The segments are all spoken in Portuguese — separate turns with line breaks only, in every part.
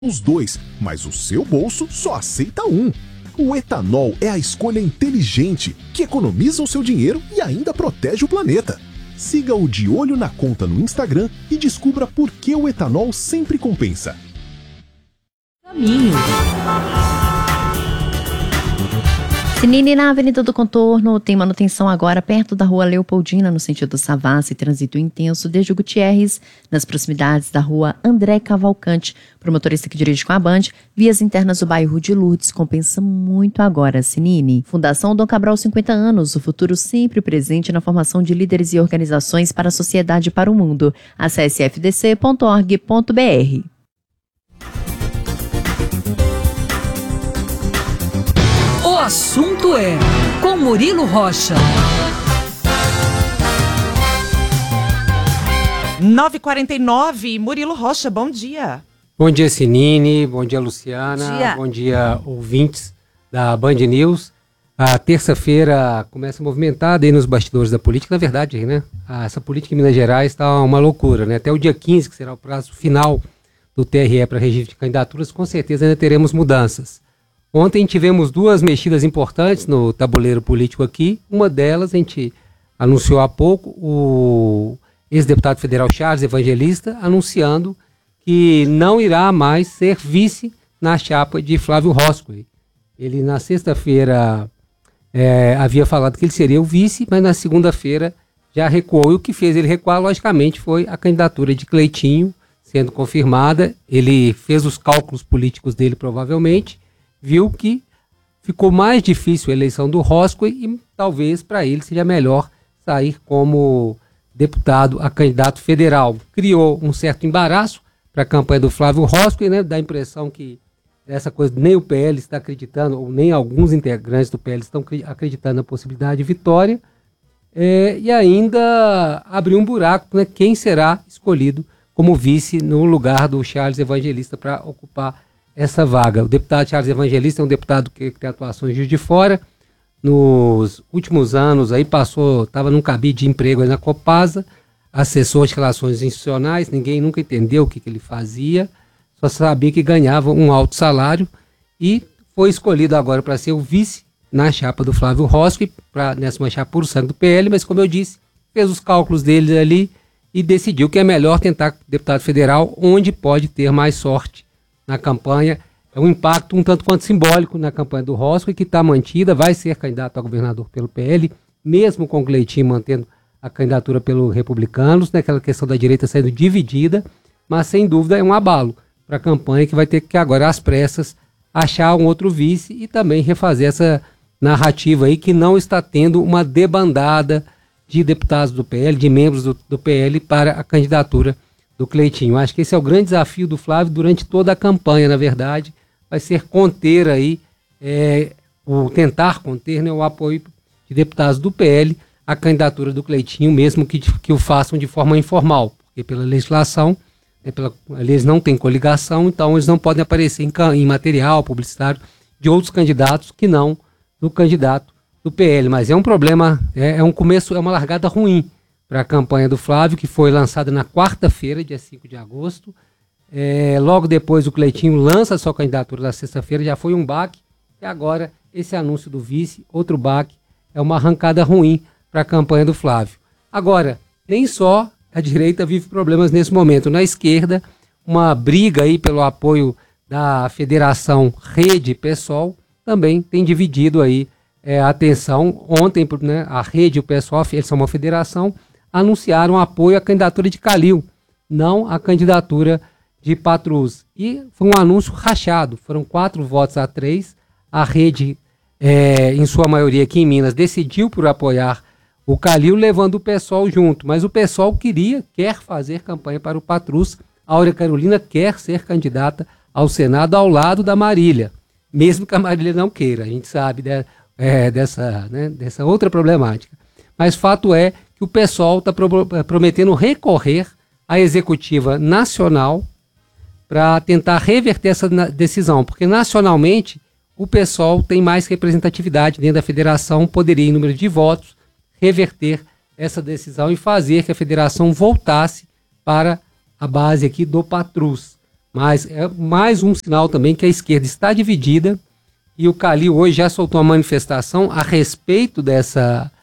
os dois, mas o seu bolso só aceita um. O etanol é a escolha inteligente, que economiza o seu dinheiro e ainda protege o planeta. Siga o De Olho na Conta no Instagram e descubra por que o etanol sempre compensa.
Caminho. Sinini, na Avenida do Contorno, tem manutenção agora perto da Rua Leopoldina, no sentido Savassi, trânsito intenso desde o Gutierrez, nas proximidades da Rua André Cavalcante. Para o motorista que dirige com a Band, vias internas do bairro de Lourdes, compensa muito agora, Sinini. Fundação Dom Cabral 50 anos, o futuro sempre presente na formação de líderes e organizações para a sociedade e para o mundo. Acesse fdc.org.br.
O assunto é com Murilo Rocha.
9h49, Murilo Rocha, bom dia.
Bom dia, Sinini, bom dia, Luciana, bom dia, ouvintes da Band News. A terça-feira começa movimentada aí nos bastidores da política, na verdade, né? Essa política em Minas Gerais está uma loucura, né? Até o dia 15, que será o prazo final do TRE para registro de candidaturas, com certeza ainda teremos mudanças. Ontem tivemos duas mexidas importantes no tabuleiro político aqui. Uma delas, a gente anunciou há pouco, o ex-deputado federal Charles Evangelista anunciando que não irá mais ser vice na chapa de Flávio Roscoe. Ele, na sexta-feira, havia falado que ele seria o vice, mas na segunda-feira já recuou. E o que fez ele recuar, logicamente, foi a candidatura de Cleitinho sendo confirmada. Ele fez os cálculos políticos dele, provavelmente, viu que ficou mais difícil a eleição do Roscoe e talvez para ele seja melhor sair como deputado a candidato federal. Criou um certo embaraço para a campanha do Flávio Roscoe, né? Dá a impressão que essa coisa nem o PL está acreditando, ou nem alguns integrantes do PL estão acreditando na possibilidade de vitória, e ainda abriu um buraco, né? Quem será escolhido como vice no lugar do Charles Evangelista para ocupar essa vaga. O deputado Charles Evangelista é um deputado que tem atuações em Juiz de Fora. Nos últimos anos aí estava num cabide de emprego aí na Copasa, assessor de relações institucionais, ninguém nunca entendeu o que ele fazia, só sabia que ganhava um alto salário e foi escolhido agora para ser o vice na chapa do Flávio Roscoe, nessa chapa por sangue do PL, mas como eu disse, fez os cálculos dele ali e decidiu que é melhor tentar deputado federal, onde pode ter mais sorte na campanha. É um impacto um tanto quanto simbólico na campanha do Roscoe, que está mantida, vai ser candidato a governador pelo PL, mesmo com o Cleitinho mantendo a candidatura pelos republicanos, né, aquela questão da direita sendo dividida, mas sem dúvida é um abalo para a campanha que vai ter que agora às pressas achar um outro vice e também refazer essa narrativa aí que não está tendo uma debandada de deputados do PL, de membros do PL para a candidatura do Cleitinho. Acho que esse é o grande desafio do Flávio durante toda a campanha, na verdade, vai ser conter aí, tentar conter, né, o apoio de deputados do PL à candidatura do Cleitinho, mesmo que o façam de forma informal, porque pela legislação, eles não têm coligação, então eles não podem aparecer em material publicitário de outros candidatos que não do candidato do PL. Mas é um problema, é um começo, é uma largada ruim para a campanha do Flávio, que foi lançada na quarta-feira, dia 5 de agosto. Logo depois o Cleitinho lança a sua candidatura na sexta-feira, já foi um baque, e agora esse anúncio do vice, outro baque, é uma arrancada ruim para a campanha do Flávio. Agora, nem só a direita vive problemas nesse momento. Na esquerda, uma briga aí pelo apoio da Federação Rede PSOL também tem dividido aí a atenção. Ontem, né, a Rede e o PSOL, eles são uma federação, anunciaram apoio à candidatura de Calil, não à candidatura de Patrus. E foi um anúncio rachado, foram 4-3. A Rede, em sua maioria aqui em Minas, decidiu por apoiar o Calil, levando o PSOL junto. Mas o PSOL quer fazer campanha para o Patrus. A Áurea Carolina quer ser candidata ao Senado ao lado da Marília, mesmo que a Marília não queira. A gente sabe dessa outra problemática. Mas fato é que o PSOL está prometendo recorrer à Executiva Nacional para tentar reverter essa decisão, porque nacionalmente o PSOL tem mais representatividade dentro da federação, poderia, em número de votos, reverter essa decisão e fazer que a federação voltasse para a base aqui do Patrus. Mas é mais um sinal também que a esquerda está dividida e o Calil hoje já soltou uma manifestação a respeito dessa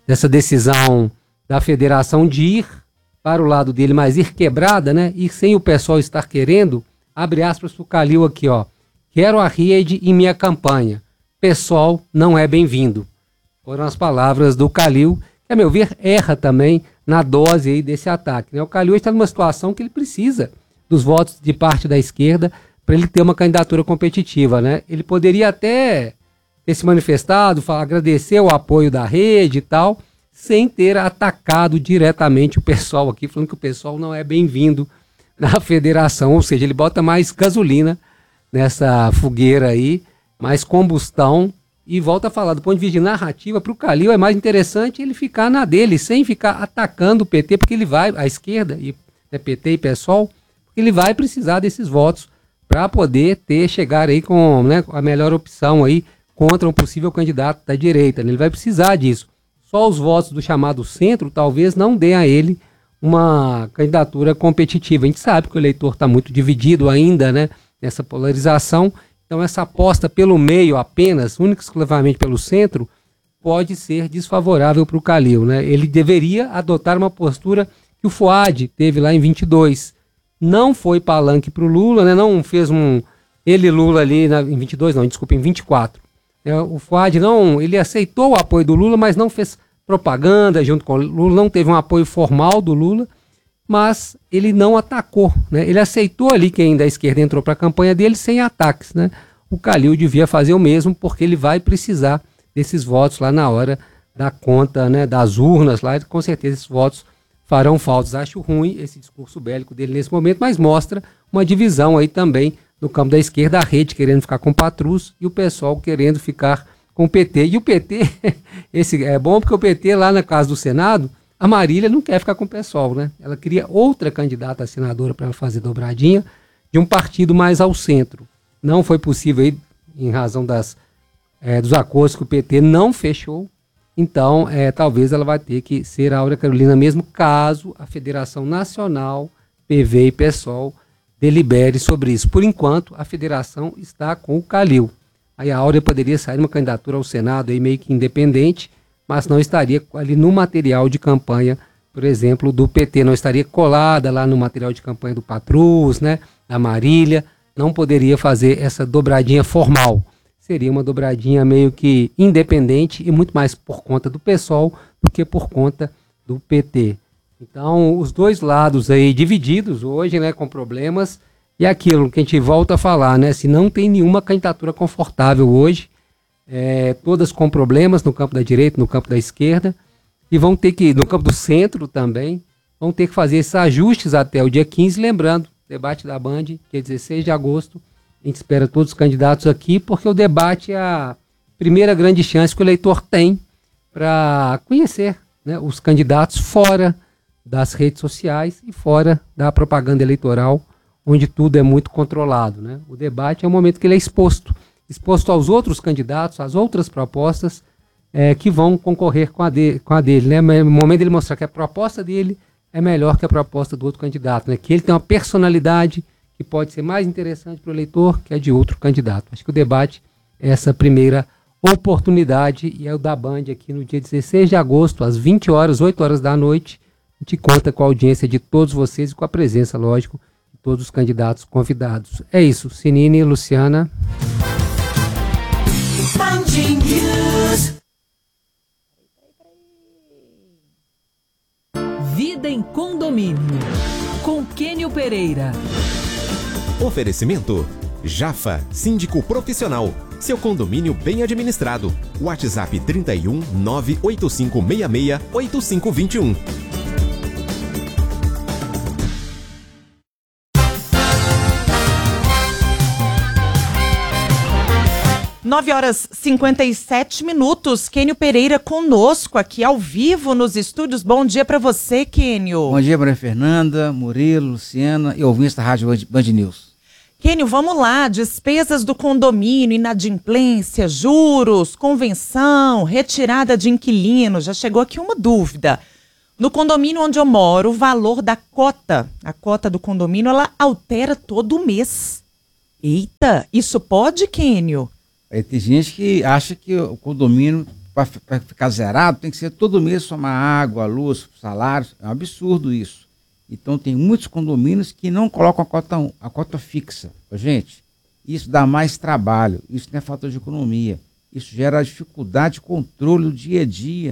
decisão da federação de ir para o lado dele, mas ir quebrada, né? E sem o pessoal estar querendo, abre aspas para o Calil aqui, ó. Quero a rede em minha campanha. Pessoal não é bem-vindo. Foram as palavras do Calil, que a meu ver erra também na dose aí desse ataque, né? O Calil está numa situação que ele precisa dos votos de parte da esquerda para ele ter uma candidatura competitiva, né? Ele poderia até ter se manifestado, agradecer o apoio da rede e tal, sem ter atacado diretamente o pessoal aqui, falando que o pessoal não é bem-vindo na federação, ou seja, ele bota mais gasolina nessa fogueira aí, mais combustão, e volta a falar, do ponto de vista de narrativa, para o Calil é mais interessante ele ficar na dele, sem ficar atacando o PT, porque ele vai, a esquerda, e PT e PSOL, ele vai precisar desses votos para poder chegar aí com, né, a melhor opção aí contra um possível candidato da direita. Ele vai precisar disso. Só os votos do chamado centro talvez não dê a ele uma candidatura competitiva. A gente sabe que o eleitor está muito dividido ainda, né, nessa polarização. Então essa aposta pelo meio apenas, única e exclusivamente pelo centro, pode ser desfavorável para o Calil, né? Ele deveria adotar uma postura que o Fuad teve lá em 22. Não foi palanque para o Lula, né? Não fez ele Lula ali em 22, não, desculpa, em 24. O Fuad ele aceitou o apoio do Lula, mas não fez propaganda junto com o Lula, não teve um apoio formal do Lula, mas ele não atacou, né? Ele aceitou ali quem da esquerda entrou para a campanha dele sem ataques, né? O Calil devia fazer o mesmo, porque ele vai precisar desses votos lá na hora da conta, né, das urnas lá, e com certeza esses votos farão faltas. Acho ruim esse discurso bélico dele nesse momento, mas mostra uma divisão aí também no campo da esquerda, a rede querendo ficar com o Patrus e o pessoal querendo ficar com o PT. E o PT, esse é bom porque o PT lá na casa do Senado, a Marília não quer ficar com o pessoal, né? Ela queria outra candidata a senadora para fazer dobradinha de um partido mais ao centro. Não foi possível aí, em razão dos acordos que o PT não fechou. Então, talvez ela vai ter que ser a Áurea Carolina mesmo, caso a Federação Nacional, PV e PSOL delibere sobre isso. Por enquanto, a federação está com o Calil. Aí a Áurea poderia sair uma candidatura ao Senado aí meio que independente, mas não estaria ali no material de campanha, por exemplo, do PT. Não estaria colada lá no material de campanha do Patrus, né, da Marília. Não poderia fazer essa dobradinha formal. Seria uma dobradinha meio que independente e muito mais por conta do PSOL do que por conta do PT. Então, os dois lados aí divididos hoje, né, com problemas, e aquilo que a gente volta a falar, né, se não tem nenhuma candidatura confortável hoje, todas com problemas no campo da direita, no campo da esquerda, e vão ter que, no campo do centro também, vão ter que fazer esses ajustes até o dia 15, lembrando, debate da Band, que é 16 de agosto, a gente espera todos os candidatos aqui, porque o debate é a primeira grande chance que o eleitor tem para conhecer, né, os candidatos fora das redes sociais e fora da propaganda eleitoral, onde tudo é muito controlado, né? O debate é o momento que ele é exposto aos outros candidatos, às outras propostas que vão concorrer com a dele, né? É o momento dele mostrar que a proposta dele é melhor que a proposta do outro candidato, né? Que ele tem uma personalidade que pode ser mais interessante para o eleitor que a de outro candidato. Acho que o debate é essa primeira oportunidade, e é o da Band aqui no dia 16 de agosto, às 20 horas, 8 horas da noite. A gente conta com a audiência de todos vocês e com a presença, lógico, de todos os candidatos convidados. É isso, Sinine e Luciana.
Vida em Condomínio, com Kênio Pereira.
Oferecimento Jafa, síndico profissional. Seu condomínio bem administrado. WhatsApp 31 98566 8521.
9h57. Kênio Pereira conosco aqui ao vivo nos estúdios. Bom dia para você, Kênio.
Bom dia, Maria Fernanda, Murilo, Luciana e ouvintes da Rádio Band News.
Kênio, vamos lá. Despesas do condomínio, inadimplência, juros, convenção, retirada de inquilino. Já chegou aqui uma dúvida. No condomínio onde eu moro, o valor da cota, a cota do condomínio, ela altera todo mês. Eita, isso pode, Kênio?
Aí tem gente que acha que o condomínio, para ficar zerado, tem que ser todo mês somar água, luz, salários. É um absurdo isso. Então tem muitos condomínios que não colocam a cota fixa. Gente, isso dá mais trabalho, isso não é falta de economia. Isso gera dificuldade de controle do dia a dia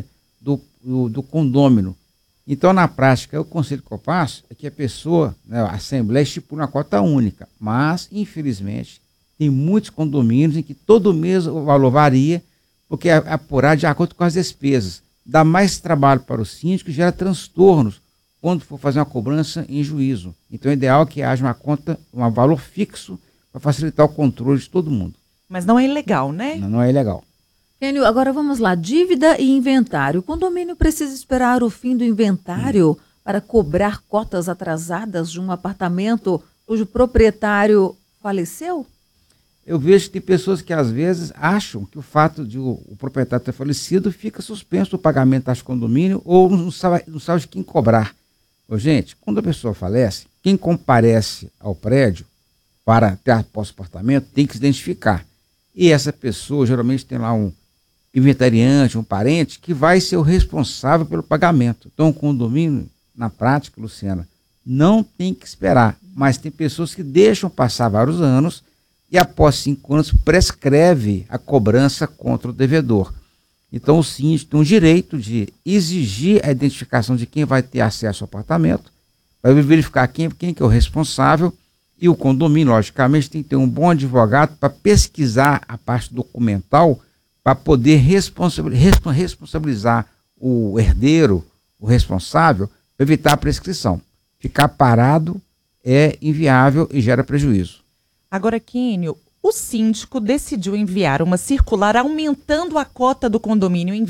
do condômino. Então, na prática, o conselho que eu passo é que a pessoa, né, a Assembleia estipula uma cota única. Mas, infelizmente, tem muitos condomínios em que todo mês o valor varia, porque é apurado de acordo com as despesas. Dá mais trabalho para o síndico e gera transtornos quando for fazer uma cobrança em juízo. Então, o ideal é que haja uma conta, um valor fixo para facilitar o controle de todo mundo.
Mas não é ilegal, né?
Não é ilegal.
Kênio, agora vamos lá. Dívida e inventário. O condomínio precisa esperar o fim do inventário para cobrar cotas atrasadas de um apartamento cujo proprietário faleceu?
Eu vejo que tem pessoas que às vezes acham que o fato de o proprietário ter falecido fica suspenso o pagamento das condomínio ou não sabe de quem cobrar. Gente, quando a pessoa falece, quem comparece ao prédio para ter a posse do apartamento tem que se identificar. E essa pessoa geralmente tem lá um inventariante, um parente, que vai ser o responsável pelo pagamento. Então, o condomínio, na prática, Luciana, não tem que esperar, mas tem pessoas que deixam passar vários anos e após 5 anos prescreve a cobrança contra o devedor. Então, o síndico tem o direito de exigir a identificação de quem vai ter acesso ao apartamento, vai verificar quem que é o responsável, e o condomínio, logicamente, tem que ter um bom advogado para pesquisar a parte documental para poder responsabilizar o herdeiro, o responsável, para evitar a prescrição. Ficar parado é inviável e gera prejuízo.
Agora, Kênio, o síndico decidiu enviar uma circular aumentando a cota do condomínio em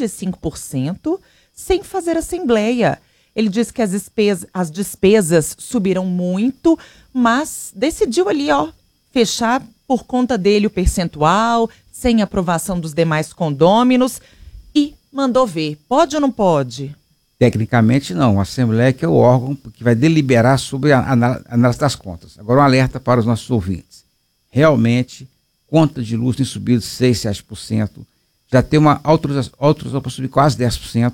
25% sem fazer assembleia. Ele disse que as despesas subiram muito, mas decidiu ali, fechar por conta dele o percentual, sem aprovação dos demais condôminos, e mandou ver. Pode ou não pode?
Tecnicamente, não. A Assembleia que é o órgão que vai deliberar sobre a análise das contas. Agora, um alerta para os nossos ouvintes. Realmente, conta de luz tem subido 6%, 7%. Já tem uma autorização para subir quase 10%.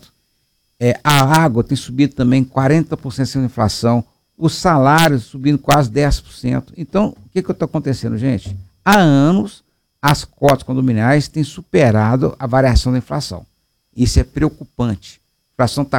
A água tem subido também 40% sem inflação. Os salários subindo quase 10%. Então, o que está acontecendo, gente? Há anos, as cotas condominiais têm superado a variação da inflação. Isso é preocupante. A inflação está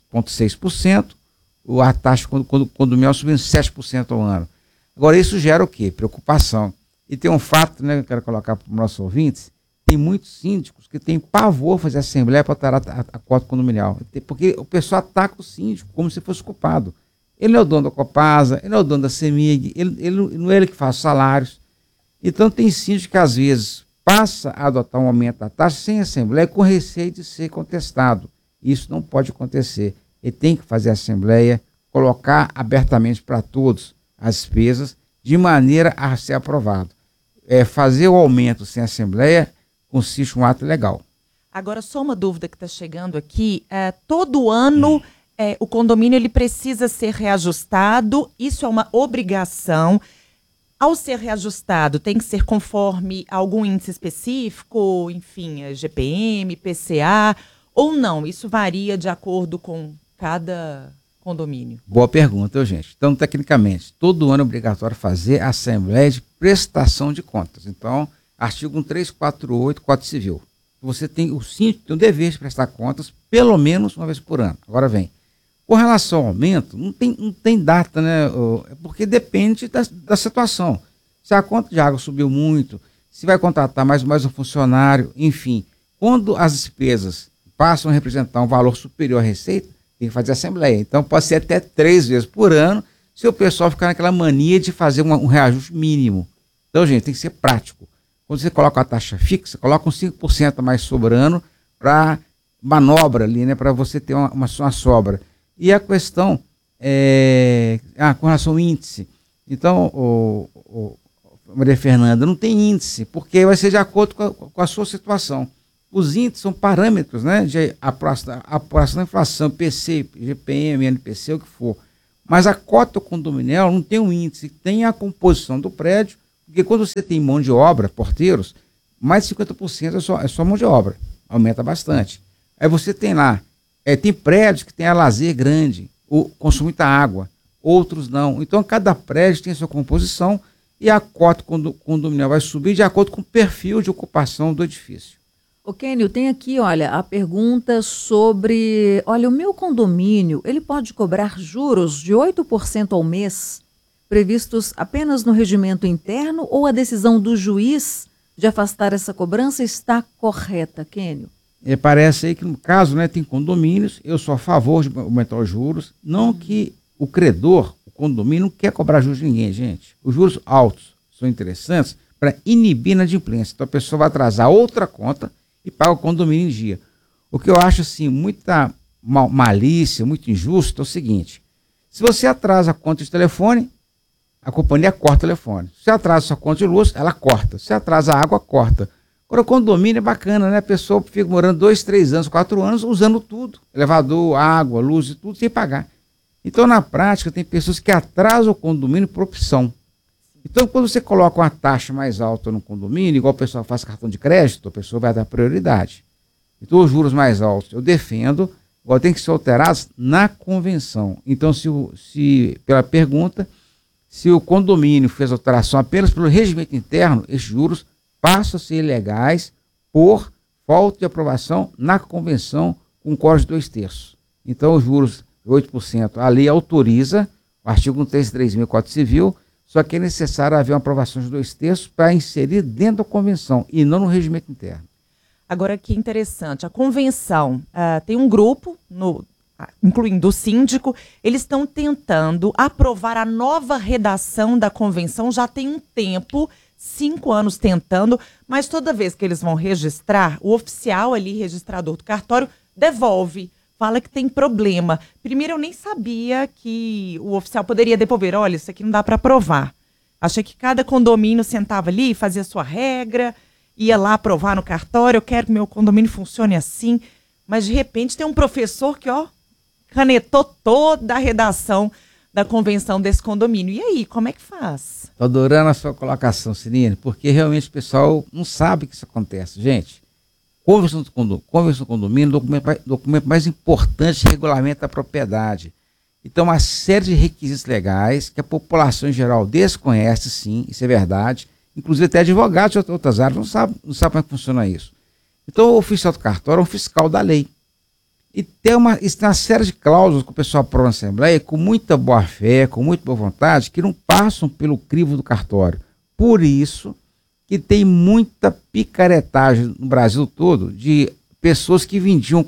4,6%, a taxa condominial subindo 7% ao ano. Agora, isso gera o quê? Preocupação. E tem um fato, né, que eu quero colocar para os nossos ouvintes, tem muitos síndicos que têm pavor fazer assembleia para alterar a cota condominial. Porque o pessoal ataca o síndico como se fosse culpado. Ele não é o dono da Copasa, ele não é o dono da CEMIG, não é ele que faz os salários. Então tem síndico que às vezes passa a adotar um aumento da taxa sem assembleia com receio de ser contestado. Isso não pode acontecer. Ele tem que fazer a assembleia, colocar abertamente para todos as despesas, de maneira a ser aprovado. Fazer o aumento sem assembleia consiste em um ato legal.
Agora, só uma dúvida que está chegando aqui. Todo ano o condomínio ele precisa ser reajustado, isso é uma obrigação. Ao ser reajustado, tem que ser conforme algum índice específico, enfim, GPM, IPCA, ou não? Isso varia de acordo com cada condomínio.
Boa pergunta, gente. Então, tecnicamente, todo ano é obrigatório fazer a assembleia de prestação de contas. Então, artigo 1348, Código Civil. O síndico tem o dever de prestar contas pelo menos uma vez por ano. Agora vem. Com relação ao aumento, não tem data, né? Porque depende da situação. Se a conta de água subiu muito, se vai contratar mais um funcionário, enfim. Quando as despesas passam a representar um valor superior à receita, tem que fazer assembleia. Então pode ser até 3 vezes por ano, se o pessoal ficar naquela mania de fazer um reajuste mínimo. Então, gente, tem que ser prático. Quando você coloca a taxa fixa, coloca uns 5% a mais sobrando para manobra ali, né? Para você ter uma sobra. E a questão com relação ao índice. Então, Maria Fernanda, não tem índice, porque vai ser de acordo com a sua situação. Os índices são parâmetros, né, de apuração da inflação, PC, GPM, NPC, o que for. Mas a cota condominial não tem um índice, tem a composição do prédio, porque quando você tem mão de obra, porteiros, mais de 50% é só mão de obra, aumenta bastante. Aí você tem lá, tem prédios que tem a lazer grande, consome muita água, outros não. Então cada prédio tem a sua composição e a cota condominial vai subir de acordo com o perfil de ocupação do edifício.
Ô Kênio, tem aqui, olha, a pergunta sobre, olha, o meu condomínio, ele pode cobrar juros de 8% ao mês, previstos apenas no regimento interno, ou a decisão do juiz de afastar essa cobrança está correta, Kênio?
Parece aí que no caso, né, tem condomínios, eu sou a favor de aumentar os juros, não que o credor, o condomínio, não quer cobrar juros de ninguém, gente. Os juros altos são interessantes para inibir a inadimplência, então a pessoa vai atrasar outra conta e paga o condomínio em dia. O que eu acho assim, muita malícia, muito injusto, é o seguinte: se você atrasa a conta de telefone, a companhia corta o telefone. Se atrasa a sua conta de luz, ela corta. Se atrasa a água, corta. Agora o condomínio é bacana, né? A pessoa fica morando 2, 3 anos, 4 anos, usando tudo. Elevador, água, luz e tudo, sem pagar. Então, na prática, tem pessoas que atrasam o condomínio por opção. Então, quando você coloca uma taxa mais alta no condomínio, igual o pessoal faz cartão de crédito, a pessoa vai dar prioridade. Então, os juros mais altos, eu defendo, igual tem que ser alterados na convenção. Então, pela pergunta, se o condomínio fez alteração apenas pelo regimento interno, esses juros passam a ser ilegais por falta de aprovação na convenção com código de 2/3. Então, os juros de 8%, a lei autoriza, o artigo 133.000 Código Civil, só que é necessário haver uma aprovação de 2/3 para inserir dentro da convenção e não no regimento interno.
Agora, que interessante, a convenção tem um grupo, incluindo o síndico, eles estão tentando aprovar a nova redação da convenção, já tem um tempo, 5 anos tentando, mas toda vez que eles vão registrar, o oficial ali, registrador do cartório, devolve. Fala que tem problema. Primeiro, eu nem sabia que o oficial poderia devolver. Olha, isso aqui não dá para aprovar. Achei que cada condomínio sentava ali, fazia sua regra, ia lá aprovar no cartório. Eu quero que meu condomínio funcione assim. Mas, de repente, tem um professor que, canetou toda a redação da convenção desse condomínio. E aí, como é que faz?
Estou adorando a sua colocação, Cirine, porque realmente o pessoal não sabe que isso acontece. Gente, convenção do condomínio, documento mais importante, regulamenta a propriedade. Então, uma série de requisitos legais que a população em geral desconhece, sim, isso é verdade. Inclusive, até advogados de outras áreas não sabem como é que funciona isso. Então, o oficial do cartório é um fiscal da lei. E tem uma série de cláusulas que o pessoal aprova na Assembleia com muita boa-fé, com muita boa vontade, que não passam pelo crivo do cartório. Por isso que tem muita picaretagem no Brasil todo de pessoas que vendiam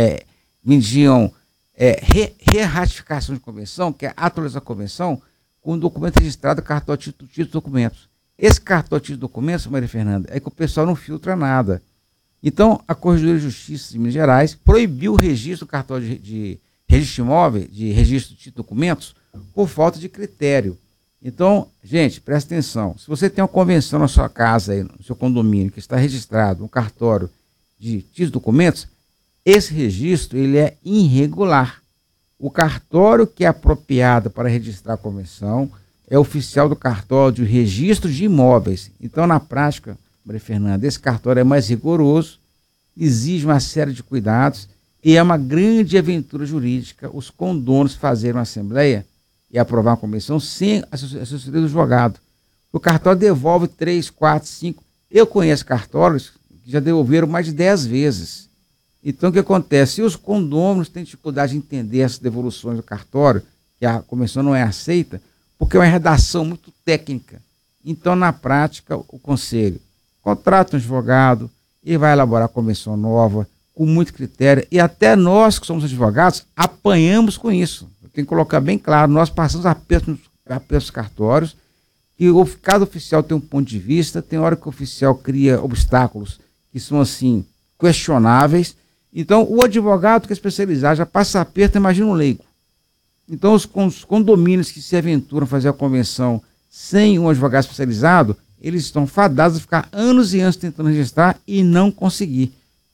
re-ratificação de convenção, que é atualização da convenção, com documento registrado, cartório, título de documentos. Esse cartório, título de documentos, Maria Fernanda, é que o pessoal não filtra nada. Então, a Corregedoria de Justiça de Minas Gerais proibiu o registro do cartório de registro imóvel, de registro de documentos, por falta de critério. Então, gente, presta atenção. Se você tem uma convenção na sua casa, aí, no seu condomínio, que está registrado um cartório de documentos, esse registro ele é irregular. O cartório que é apropriado para registrar a convenção é o oficial do cartório de registro de imóveis. Então, na prática, Maria Fernanda, esse cartório é mais rigoroso, exige uma série de cuidados e é uma grande aventura jurídica os condôminos fazerem uma assembleia e aprovar uma convenção sem a assessoria do advogado. O cartório devolve 3, 4, 5. Eu conheço cartórios que já devolveram mais de 10 vezes. Então, o que acontece? Se os condôminos têm dificuldade de entender essas devoluções do cartório, que a convenção não é aceita, porque é uma redação muito técnica. Então, na prática, o conselho contrata um advogado e vai elaborar a convenção nova, com muito critério, e até nós que somos advogados apanhamos com isso. Eu tenho que colocar bem claro, nós passamos aperto nos cartórios, que cada oficial tem um ponto de vista, tem hora que o oficial cria obstáculos que são assim, questionáveis. Então, o advogado que é especializado já passa aperto, imagina um leigo. Então, os condomínios que se aventuram a fazer a convenção sem um advogado especializado, eles estão fadados a ficar anos e anos tentando registrar e não conseguir.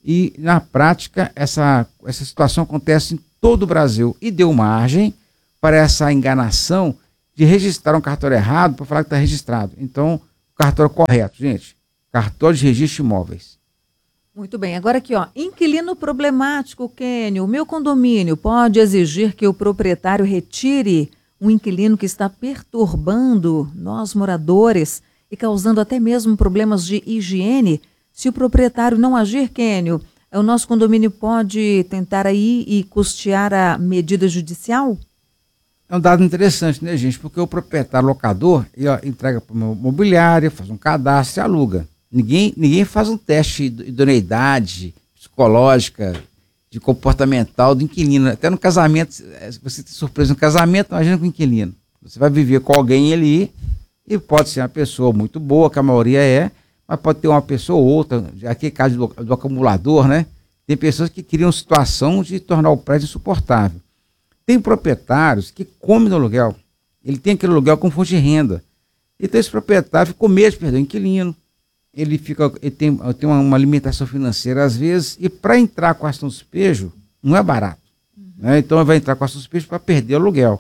E, na prática, essa situação acontece em todo o Brasil e deu margem para essa enganação de registrar um cartório errado para falar que está registrado. Então, o cartório correto, gente, cartório de registro de imóveis.
Muito bem, agora aqui, ó, inquilino problemático, Kênio, o meu condomínio pode exigir que o proprietário retire um inquilino que está perturbando nós moradores e causando até mesmo problemas de higiene? Se o proprietário não agir, Kênio, o nosso condomínio pode tentar aí e custear a medida judicial?
É um dado interessante, né, gente? Porque o proprietário locador, ele entrega para uma imobiliária, faz um cadastro e aluga. Ninguém faz um teste de idoneidade psicológica, de comportamental do inquilino. Até no casamento, você tem surpresa no casamento, imagina com o inquilino. Você vai viver com alguém ali, e pode ser uma pessoa muito boa, que a maioria é, mas pode ter uma pessoa ou outra, aqui é caso do acumulador, né? Tem pessoas que criam situação de tornar o prédio insuportável. Tem proprietários que comem no aluguel, ele tem aquele aluguel como fonte de renda. Então esse proprietário fica com medo de perder o inquilino, ele tem uma limitação financeira às vezes, e para entrar com a ação de despejo não é barato. Né? Então ele vai entrar com a ação de despejo para perder o aluguel.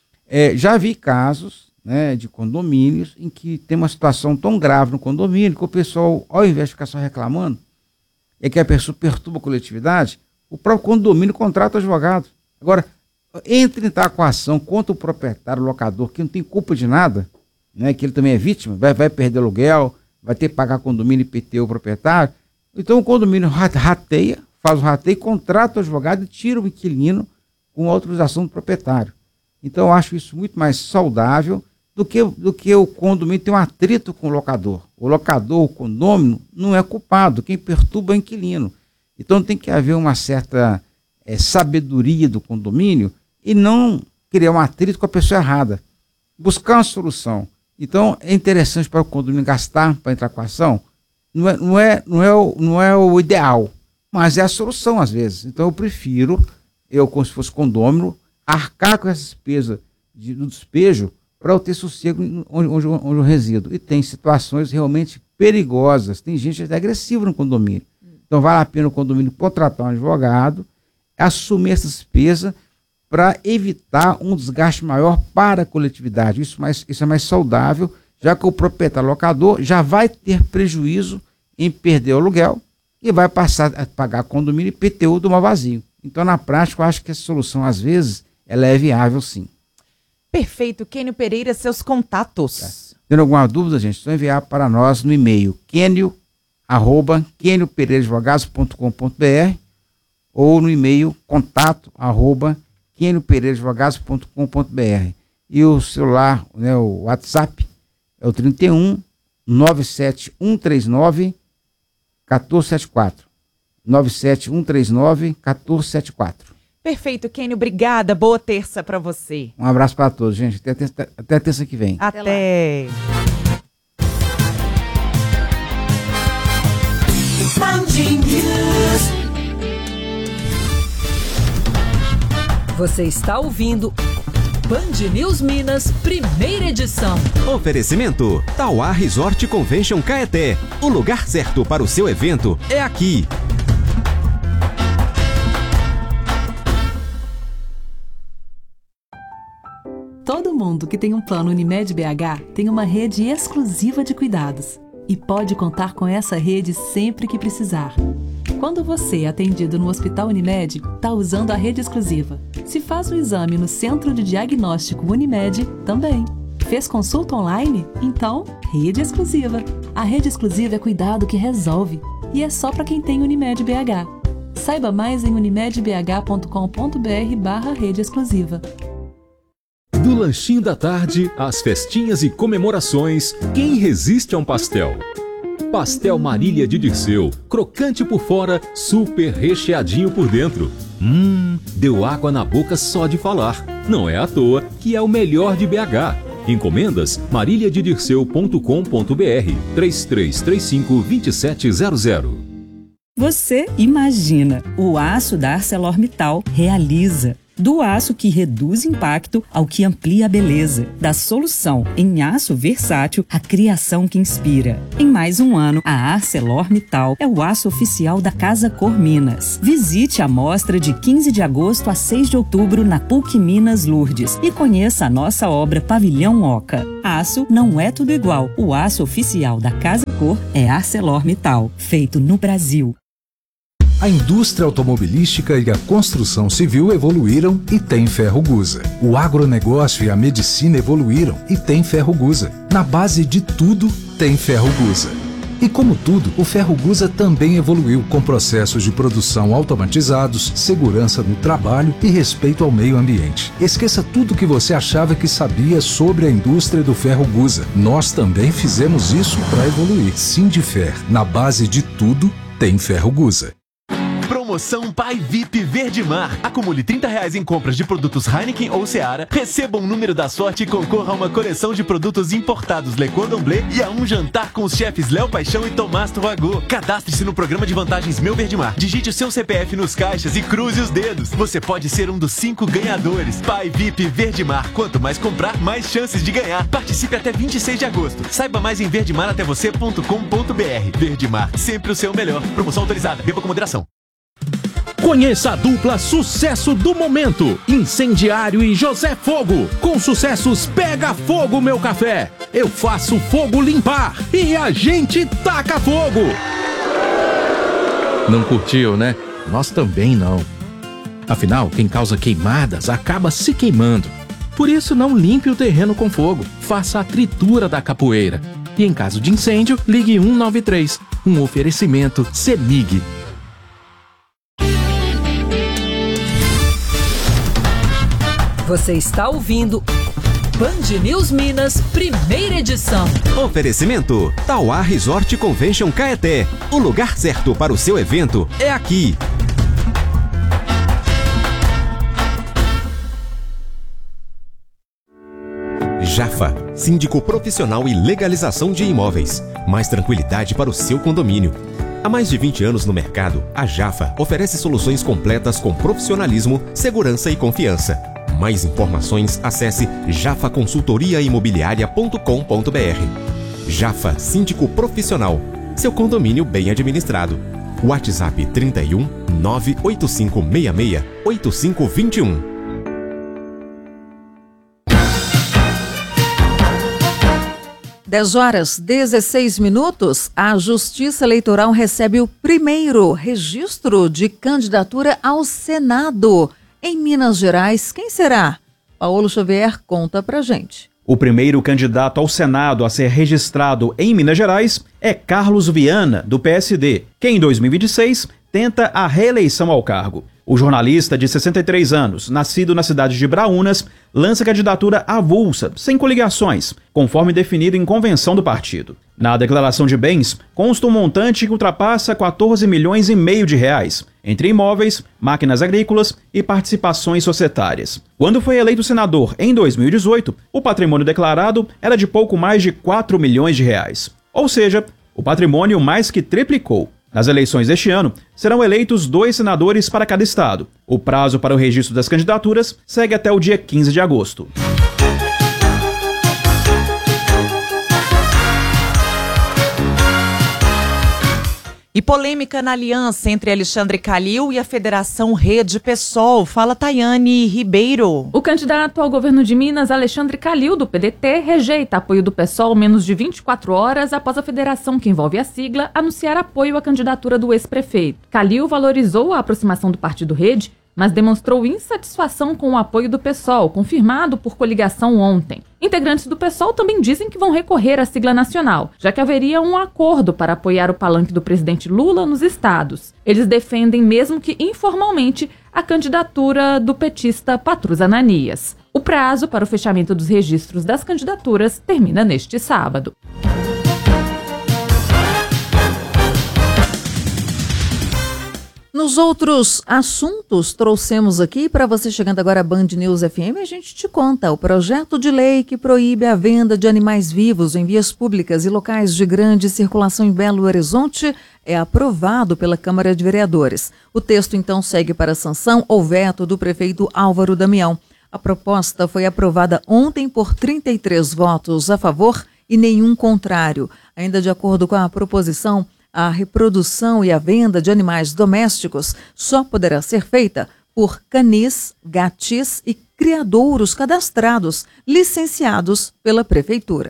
Já vi casos, né, de condomínios em que tem uma situação tão grave no condomínio que o pessoal, ao invés de ficar só reclamando, é que a pessoa perturba a coletividade, o próprio condomínio contrata o advogado. Agora, entrar com a ação contra o proprietário, o locador, que não tem culpa de nada, né, que ele também é vítima, vai perder aluguel, vai ter que pagar condomínio e IPTU o proprietário. Então o condomínio faz o rateio, contrata o advogado e tira o inquilino com autorização do proprietário. Então eu acho isso muito mais saudável do que o condomínio ter um atrito com o locador. O locador, o condômino, não é culpado, quem perturba é o inquilino. Então tem que haver uma certa sabedoria do condomínio e não criar um atrito com a pessoa errada. Buscar uma solução. Então é interessante para o condomínio gastar para entrar com a ação. Não é o ideal, mas é a solução às vezes. Então eu prefiro, como se fosse condômino, arcar com essa despesa do despejo para eu ter sossego onde eu resido. E tem situações realmente perigosas, tem gente até agressiva no condomínio. Então vale a pena o condomínio contratar um advogado, assumir essa despesa para evitar um desgaste maior para a coletividade. Isso é mais saudável, já que o proprietário locador já vai ter prejuízo em perder o aluguel e vai passar a pagar condomínio e IPTU do mal vazio. Então, na prática, eu acho que essa solução, às vezes, ela é viável, sim.
Perfeito. Kênio Pereira, seus contatos.
Tá. Tendo alguma dúvida, gente, só enviar para nós no e-mail kenio@keniopereiradvogados.com.br ou no e-mail contato@keniopereiradvogados.com.br. E o celular, né, o WhatsApp, é o 31 97139 1474. 97139 1474.
Perfeito, Kênio. Obrigada. Boa terça para você.
Um abraço para todos, gente. Até terça que vem.
Até.
Você está ouvindo Band News Minas, primeira edição.
Oferecimento Tauá Resort Convention Caeté. O lugar certo para o seu evento é aqui.
Todo mundo que tem um plano Unimed BH tem uma rede exclusiva de cuidados e pode contar com essa rede sempre que precisar. Quando você é atendido no Hospital Unimed, está usando a rede exclusiva. Se faz um exame no Centro de Diagnóstico Unimed, também. Fez consulta online? Então, rede exclusiva. A rede exclusiva é cuidado que resolve e é só para quem tem Unimed BH. Saiba mais em unimedbh.com.br/rede exclusiva.
Do lanchinho da tarde, às festinhas e comemorações, quem resiste a um pastel? Pastel Marília de Dirceu, crocante por fora, super recheadinho por dentro. Deu água na boca só de falar. Não é à toa que é o melhor de BH. Encomendas mariliadedirceu.com.br 3335-2700.
Você imagina, o aço da ArcelorMittal realiza. Do aço que reduz impacto ao que amplia a beleza. Da solução em aço versátil à criação que inspira. Em mais um ano, a ArcelorMittal é o aço oficial da Casa Cor Minas. Visite a mostra de 15 de agosto a 6 de outubro na PUC Minas Lourdes e conheça a nossa obra Pavilhão Oca. Aço não é tudo igual. O aço oficial da Casa Cor é ArcelorMittal, feito no Brasil.
A indústria automobilística e a construção civil evoluíram e tem Ferrogusa. O agronegócio e a medicina evoluíram e tem Ferrogusa. Na base de tudo, tem Ferrogusa. E como tudo, o Ferrogusa também evoluiu com processos de produção automatizados, segurança no trabalho e respeito ao meio ambiente. Esqueça tudo que você achava que sabia sobre a indústria do Ferrogusa. Nós também fizemos isso para evoluir. Sindifer, na base de tudo, tem Ferrogusa.
Promoção Pai VIP Verdemar. Acumule R$30 em compras de produtos Heineken ou Seara, receba um número da sorte e concorra a uma coleção de produtos importados Le Cordon Bleu e a um jantar com os chefes Léo Paixão e Tomás Troagô. Cadastre-se no programa de vantagens Meu Verdemar. Digite o seu CPF nos caixas e cruze os dedos. Você pode ser um dos 5 ganhadores. Pai VIP Verdemar. Quanto mais comprar, mais chances de ganhar. Participe até 26 de agosto. Saiba mais em verdemaratévocê.com.br. Verdemar, sempre o seu melhor. Promoção autorizada. Beba com moderação.
Conheça a dupla sucesso do momento, Incendiário e José Fogo. Com sucessos Pega Fogo Meu Café, Eu Faço Fogo Limpar e A Gente Taca Fogo. Não curtiu, né? Nós também não. Afinal, quem causa queimadas acaba se queimando. Por isso, não limpe o terreno com fogo, faça a tritura da capoeira. E em caso de incêndio, ligue 193. Um oferecimento CEMIG.
Você está ouvindo Band News Minas, primeira edição.
Oferecimento Tauá Resort Convention Caeté. O lugar certo para o seu evento é aqui. Jafa, síndico profissional e legalização de imóveis. Mais tranquilidade para o seu condomínio. Há mais de 20 anos no mercado, a Jafa oferece soluções completas com profissionalismo, segurança e confiança. Mais informações, acesse jafaconsultoriaimobiliaria.com.br. Jafa, síndico profissional. Seu condomínio bem administrado. WhatsApp 31 98566 8521.
Dez horas 16 minutos, a Justiça Eleitoral recebe o primeiro registro de candidatura ao Senado. Em Minas Gerais, quem será? Paulo Xavier conta pra gente.
O primeiro candidato ao Senado a ser registrado em Minas Gerais é Carlos Viana, do PSD, que em 2026 tenta a reeleição ao cargo. O jornalista de 63 anos, nascido na cidade de Braúnas, lança candidatura avulsa, sem coligações, conforme definido em convenção do partido. Na declaração de bens, consta um montante que ultrapassa 14 milhões e meio de reais, entre imóveis, máquinas agrícolas e participações societárias. Quando foi eleito senador em 2018, o patrimônio declarado era de pouco mais de 4 milhões de reais. Ou seja, o patrimônio mais que triplicou. Nas eleições deste ano, serão eleitos 2 senadores para cada estado. O prazo para o registro das candidaturas segue até o dia 15 de agosto.
E polêmica na aliança entre Alexandre Calil e a Federação Rede PSOL. Fala, Tayane Ribeiro.
O candidato ao governo de Minas, Alexandre Calil, do PDT, rejeita apoio do PSOL menos de 24 horas após a federação, que envolve a sigla, anunciar apoio à candidatura do ex-prefeito. Calil valorizou a aproximação do Partido Rede, mas demonstrou insatisfação com o apoio do PSOL, confirmado por coligação ontem. Integrantes do PSOL também dizem que vão recorrer à sigla nacional, já que haveria um acordo para apoiar o palanque do presidente Lula nos estados. Eles defendem, mesmo que informalmente, a candidatura do petista Patrus Ananias. O prazo para o fechamento dos registros das candidaturas termina neste sábado.
No nos outros assuntos, trouxemos aqui, para você chegando agora a Band News FM, a gente te conta. O projeto de lei que proíbe a venda de animais vivos em vias públicas e locais de grande circulação em Belo Horizonte é aprovado pela Câmara de Vereadores. O texto, então, segue para sanção ou veto do prefeito Álvaro Damião. A proposta foi aprovada ontem por 33 votos a favor e nenhum contrário. Ainda de acordo com a proposição, a reprodução e a venda de animais domésticos só poderá ser feita por canis, gatis e criadouros cadastrados, licenciados pela Prefeitura.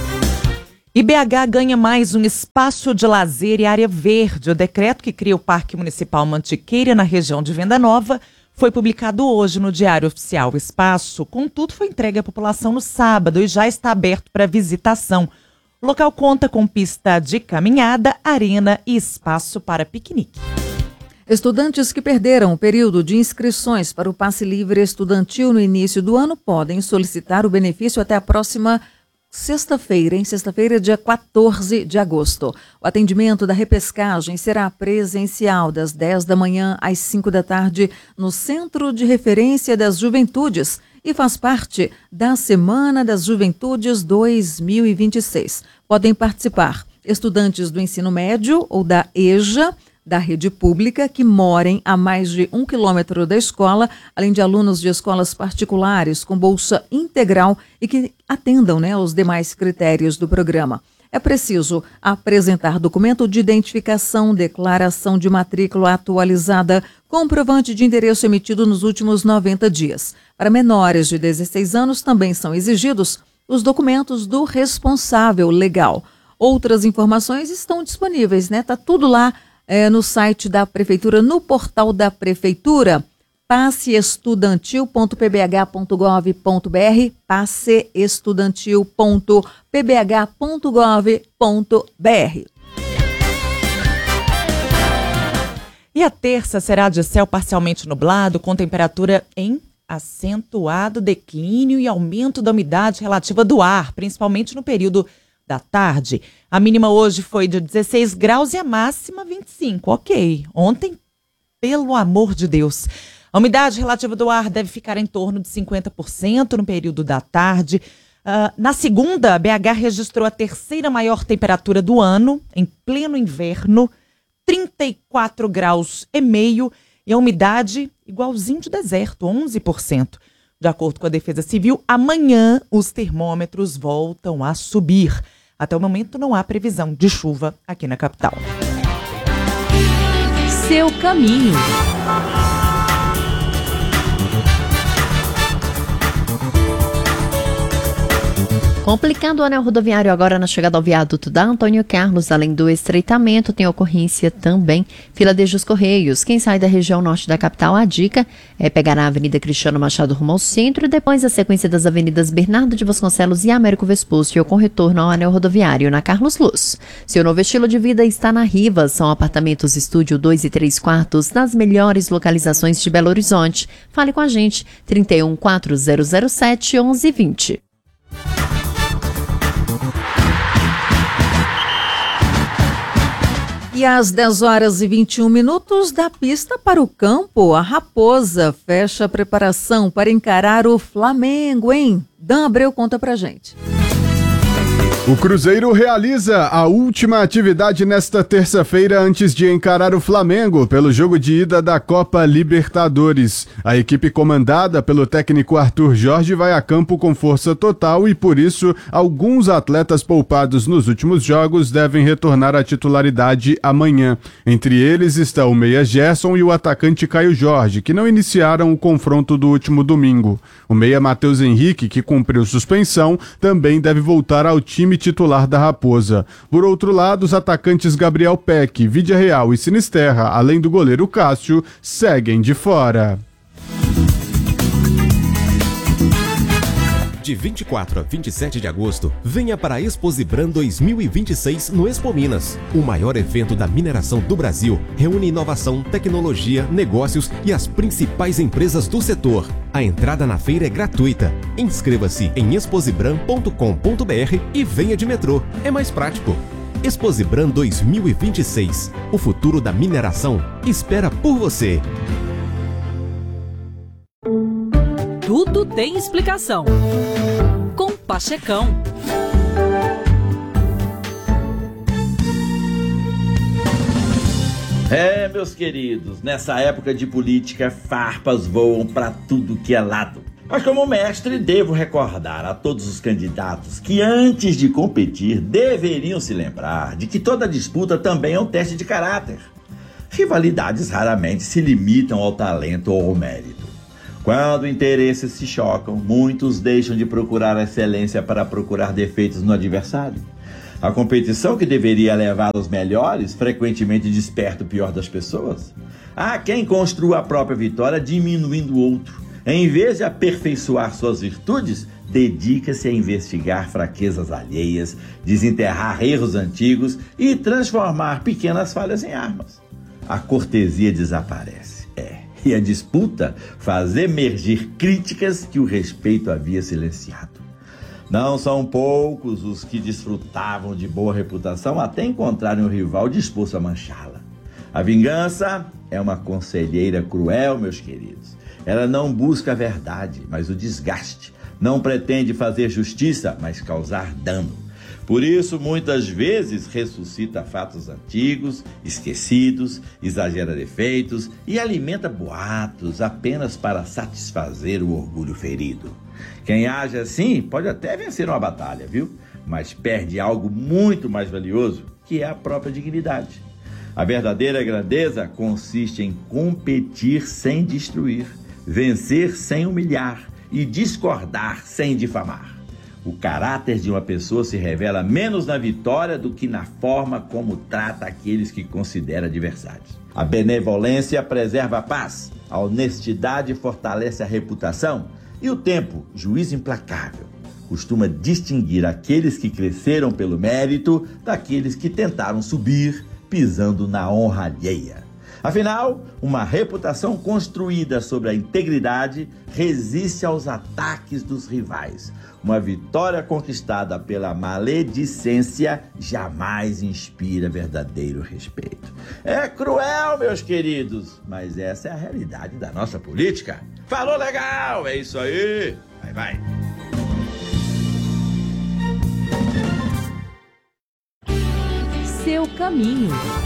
IBH ganha mais um espaço de lazer e área verde. O decreto que cria o Parque Municipal Mantiqueira na região de Venda Nova foi publicado hoje no Diário Oficial. O espaço, contudo, foi entregue à população no sábado e já está aberto para visitação. O local conta com pista de caminhada, arena e espaço para piquenique.
Estudantes que perderam o período de inscrições para o passe livre estudantil no início do ano podem solicitar o benefício até a próxima sexta-feira, dia 14 de agosto. O atendimento da repescagem será presencial das 10 da manhã às 5 da tarde no Centro de Referência das Juventudes e faz parte da Semana das Juventudes 2026. Podem participar estudantes do ensino médio ou da EJA, da rede pública, que morem a mais de 1 quilômetro da escola, além de alunos de escolas particulares com bolsa integral e que atendam, os demais critérios do programa. É preciso apresentar documento de identificação, declaração de matrícula atualizada, comprovante de endereço emitido nos últimos 90 dias. Para menores de 16 anos também são exigidos os documentos do responsável legal. Outras informações estão disponíveis, Tá tudo lá no site da Prefeitura, no portal da Prefeitura, passeestudantil.pbh.gov.br, passeestudantil.pbh.gov.br.
E a terça será de céu parcialmente nublado, com temperatura em acentuado declínio e aumento da umidade relativa do ar, principalmente no período da tarde. A mínima hoje foi de 16 graus e a máxima 25. Ok. Ontem, pelo amor de Deus. A umidade relativa do ar deve ficar em torno de 50% no período da tarde. Na segunda, BH registrou a terceira maior temperatura do ano, em pleno inverno, 34 graus e meio, e a umidade igualzinho de deserto, 11%. De acordo com a Defesa Civil, amanhã os termômetros voltam a subir. Até o momento não há previsão de chuva aqui na capital.
Seu caminho.
Complicando o anel rodoviário agora na chegada ao viaduto da Antônio Carlos, além do estreitamento, tem ocorrência também fila desde os Correios. Quem sai da região norte da capital, a dica é pegar a Avenida Cristiano Machado rumo ao centro e depois a sequência das avenidas Bernardo de Vasconcelos e Américo Vespúcio com retorno ao anel rodoviário na Carlos Luz. Seu novo estilo de vida está na Rivas, são apartamentos estúdio 2 e 3 quartos nas melhores localizações de Belo Horizonte. Fale com a gente, 31 4007 1120.
E às 10 horas e 21 minutos, da pista para o campo, a Raposa fecha a preparação para encarar o Flamengo, hein? Dan Abreu conta pra gente.
O Cruzeiro realiza a última atividade nesta terça-feira antes de encarar o Flamengo pelo jogo de ida da Copa Libertadores. A equipe comandada pelo técnico Arthur Jorge vai a campo com força total e, por isso, alguns atletas poupados nos últimos jogos devem retornar à titularidade amanhã. Entre eles estão o meia Gerson e o atacante Caio Jorge, que não iniciaram o confronto do último domingo. O meia Matheus Henrique, que cumpriu suspensão, também deve voltar ao time titular da Raposa. Por outro lado, os atacantes Gabriel Peck, Vídia Real e Sinisterra, além do goleiro Cássio, seguem de fora.
De 24 a 27 de agosto, venha para a Exposibran 2026 no Expo Minas. O maior evento da mineração do Brasil reúne inovação, tecnologia, negócios e as principais empresas do setor. A entrada na feira é gratuita. Inscreva-se em exposibran.com.br e venha de metrô. É mais prático. Exposibran 2026. O futuro da mineração espera por você.
Tudo tem explicação. Com Pachecão.
Meus queridos, nessa época de política, farpas voam para tudo que é lado. Mas como mestre, devo recordar a todos os candidatos que antes de competir deveriam se lembrar de que toda disputa também é um teste de caráter. Rivalidades raramente se limitam ao talento ou ao mérito. Quando interesses se chocam, muitos deixam de procurar a excelência para procurar defeitos no adversário. A competição que deveria levar os melhores frequentemente desperta o pior das pessoas. Há quem construa a própria vitória diminuindo o outro. Em vez de aperfeiçoar suas virtudes, dedica-se a investigar fraquezas alheias, desenterrar erros antigos e transformar pequenas falhas em armas. A cortesia desaparece. E a disputa faz emergir críticas que o respeito havia silenciado. Não são poucos os que desfrutavam de boa reputação até encontrarem um rival disposto a manchá-la. A vingança é uma conselheira cruel, meus queridos. Ela não busca a verdade, mas o desgaste. Não pretende fazer justiça, mas causar dano. Por isso, muitas vezes, ressuscita fatos antigos, esquecidos, exagera defeitos e alimenta boatos apenas para satisfazer o orgulho ferido. Quem age assim pode até vencer uma batalha, viu? Mas perde algo muito mais valioso, que é a própria dignidade. A verdadeira grandeza consiste em competir sem destruir, vencer sem humilhar e discordar sem difamar. O caráter de uma pessoa se revela menos na vitória do que na forma como trata aqueles que considera adversários. A benevolência preserva a paz, a honestidade fortalece a reputação e o tempo, juiz implacável, costuma distinguir aqueles que cresceram pelo mérito daqueles que tentaram subir pisando na honra alheia. Afinal, uma reputação construída sobre a integridade resiste aos ataques dos rivais. Uma vitória conquistada pela maledicência jamais inspira verdadeiro respeito. É cruel, meus queridos, mas essa é a realidade da nossa política. Falou legal, é isso aí. Vai.
Seu caminho.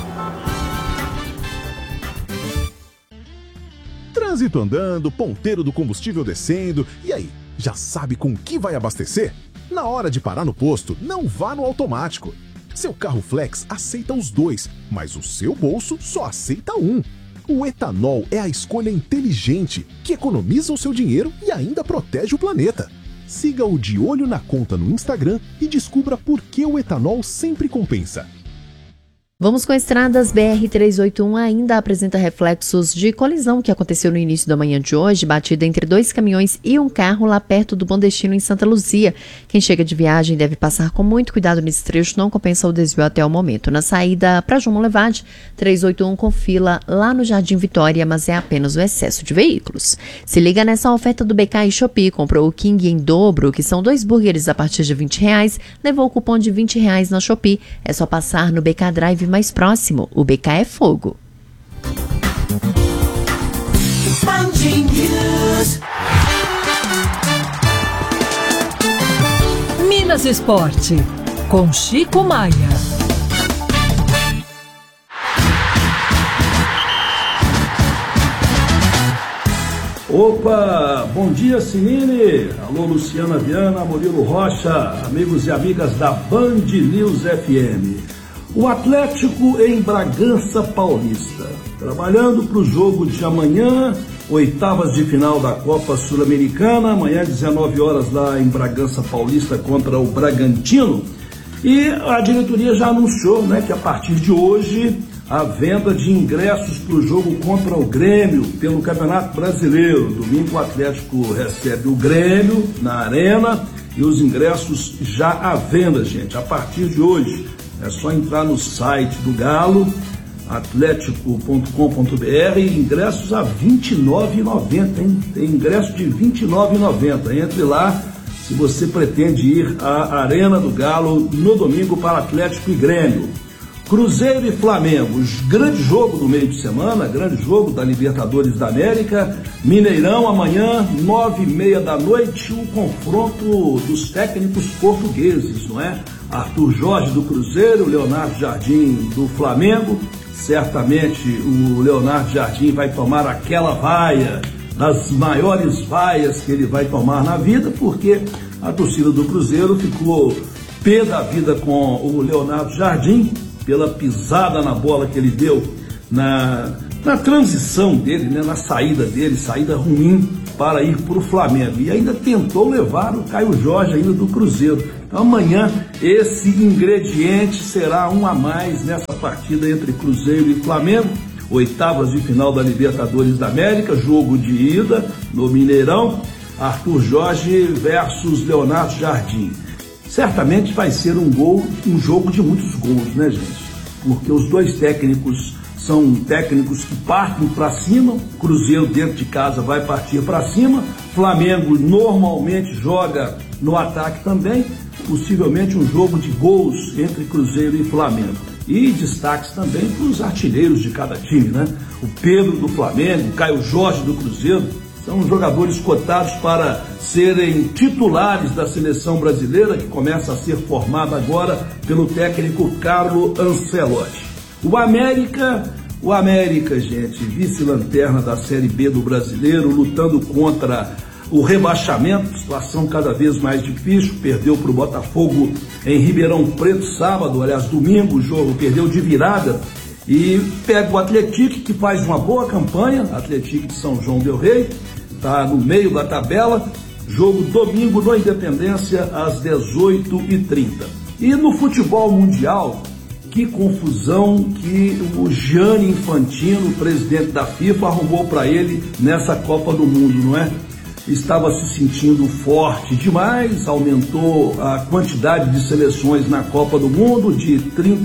Trânsito andando, ponteiro do combustível descendo, e aí, já sabe com que vai abastecer? Na hora de parar no posto, não vá no automático. Seu carro flex aceita os dois, mas o seu bolso só aceita um. O etanol é a escolha inteligente, que economiza o seu dinheiro e ainda protege o planeta. Siga o De Olho na Conta no Instagram e descubra por que o etanol sempre compensa.
Vamos com estradas. BR-381 ainda apresenta reflexos de colisão que aconteceu no início da manhã de hoje, batida entre 2 caminhões e um carro lá perto do Bom Destino, em Santa Luzia. Quem chega de viagem deve passar com muito cuidado nesse trecho, não compensa o desvio até o momento. Na saída para João Monlevade, 381 com fila lá no Jardim Vitória, mas é apenas o excesso de veículos. Se liga nessa oferta do BK e Shopee. Comprou o King em dobro, que são 2 burgers a partir de R$20, levou o cupom de R$20 na Shopee. É só passar no BK Drive mais próximo. O BK é fogo.
Minas Esporte, com Chico Maia.
Opa, bom dia, Sinine. Alô, Luciana Viana, Murilo Rocha, amigos e amigas da Band News FM. O Atlético em Bragança Paulista, trabalhando para o jogo de amanhã, oitavas de final da Copa Sul-Americana, amanhã 19 horas lá em Bragança Paulista contra o Bragantino. E a diretoria já anunciou, que a partir de hoje a venda de ingressos para o jogo contra o Grêmio pelo Campeonato Brasileiro. Domingo o Atlético recebe o Grêmio na Arena e os ingressos já à venda, gente, a partir de hoje. É só entrar no site do Galo, atletico.com.br, ingressos a R$ 29,90, hein? Tem ingresso de R$ 29,90. Entre lá, se você pretende ir à Arena do Galo no domingo para Atlético e Grêmio. Cruzeiro e Flamengo, grande jogo do meio de semana, grande jogo da Libertadores da América. Mineirão, amanhã, 9h30 da noite, o confronto dos técnicos portugueses, não é? Arthur Jorge do Cruzeiro, Leonardo Jardim do Flamengo. Certamente o Leonardo Jardim vai tomar aquela vaia, das maiores vaias que ele vai tomar na vida, porque a torcida do Cruzeiro ficou pé da vida com o Leonardo Jardim, pela pisada na bola que ele deu na transição dele, né, na saída dele, saída ruim para ir para o Flamengo. E ainda tentou levar o Caio Jorge ainda do Cruzeiro. Então amanhã esse ingrediente será um a mais nessa partida entre Cruzeiro e Flamengo. Oitavas de final da Libertadores da América, jogo de ida no Mineirão, Arthur Jorge versus Leonardo Jardim. Certamente vai ser um jogo de muitos gols, né, gente? Porque os dois técnicos são técnicos que partem para cima, Cruzeiro dentro de casa vai partir para cima, Flamengo normalmente joga no ataque também, possivelmente um jogo de gols entre Cruzeiro e Flamengo. E destaques também para os artilheiros de cada time, né? O Pedro do Flamengo, o Caio Jorge do Cruzeiro, são jogadores cotados para serem titulares da seleção brasileira, que começa a ser formada agora pelo técnico Carlo Ancelotti. O América, gente, vice-lanterna da Série B do Brasileiro, lutando contra o rebaixamento, situação cada vez mais difícil, perdeu para o Botafogo em Ribeirão Preto sábado, aliás, domingo o jogo, perdeu de virada, e pega o Atlético, que faz uma boa campanha, Atlético de São João del Rei, está no meio da tabela, jogo domingo no Independência às 18h30. E no futebol mundial, que confusão que o Gianni Infantino, presidente da FIFA, arrumou para ele nessa Copa do Mundo, não é? Estava se sentindo forte demais, aumentou a quantidade de seleções na Copa do Mundo de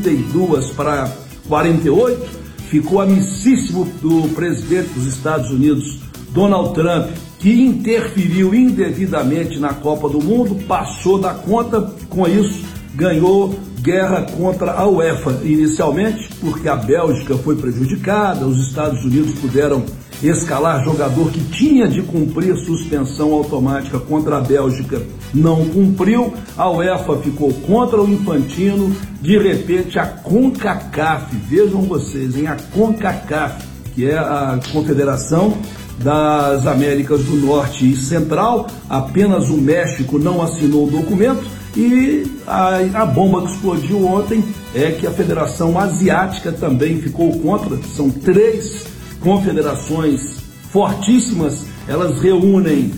32 para 48, ficou amicíssimo do presidente dos Estados Unidos, Donald Trump, que interferiu indevidamente na Copa do Mundo, passou da conta, com isso ganhou guerra contra a UEFA inicialmente, porque a Bélgica foi prejudicada, os Estados Unidos puderam escalar jogador que tinha de cumprir suspensão automática contra a Bélgica, não cumpriu, a UEFA ficou contra o Infantino, de repente a CONCACAF, vejam vocês, a CONCACAF, que é a Confederação das Américas do Norte e Central, apenas o México não assinou o documento, e a bomba que explodiu ontem é que a Federação Asiática também ficou contra. São 3 confederações fortíssimas, elas reúnem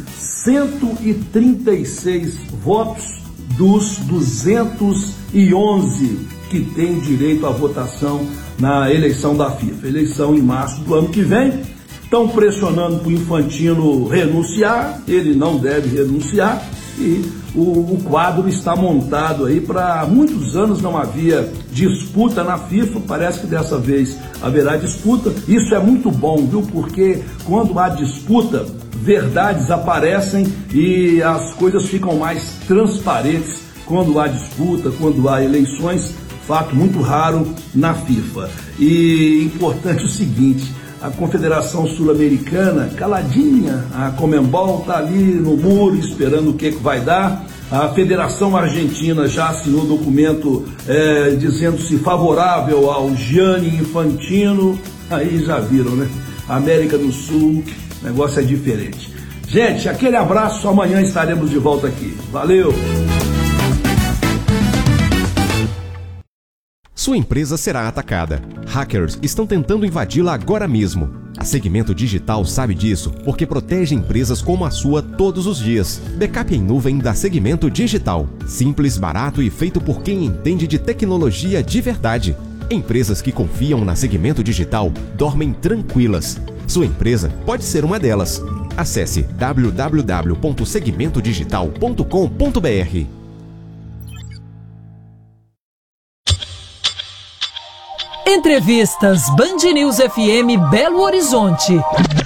136 votos dos 211 que têm direito à votação na eleição da FIFA, eleição em março do ano que vem. Estão pressionando para o Infantino renunciar, ele não deve renunciar, e o quadro está montado aí. Para muitos anos não havia disputa na FIFA, parece que dessa vez haverá disputa. Isso é muito bom, viu? Porque quando há disputa, verdades aparecem e as coisas ficam mais transparentes quando há disputa, quando há eleições, fato muito raro na FIFA. E importante o seguinte, a Confederação Sul-Americana, caladinha, a Conmebol está ali no muro esperando o que vai dar. A Federação Argentina já assinou documento dizendo-se favorável ao Gianni Infantino. Aí já viram, né? América do Sul, o negócio é diferente. Gente, aquele abraço, amanhã estaremos de volta aqui. Valeu!
Sua empresa será atacada. Hackers estão tentando invadi-la agora mesmo. A Segmento Digital sabe disso porque protege empresas como a sua todos os dias. Backup em nuvem da Segmento Digital. Simples, barato e feito por quem entende de tecnologia de verdade. Empresas que confiam na Segmento Digital dormem tranquilas. Sua empresa pode ser uma delas. Acesse www.segmentodigital.com.br.
Entrevistas Band News FM Belo Horizonte.